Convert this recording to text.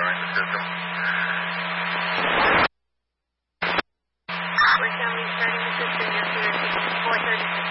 monitoring the system. We're currently starting the system. You're clear 430.